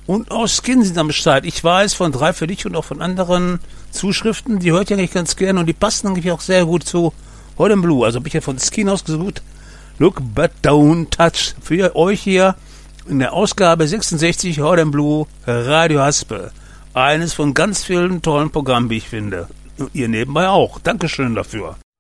Und auch Skin sind am Start. Ich weiß von 3 für dich und auch von anderen Zuschriften, die hört ihr eigentlich ganz gerne und die passen eigentlich auch sehr gut zu Hot and Blue. Also habe ich ja von Skin ausgesucht. Look but don't touch. Für euch hier in der Ausgabe 66 Hot and Blue Radio Haspel. Eines von ganz vielen tollen Programmen, wie ich finde. Und ihr nebenbei auch. Dankeschön dafür.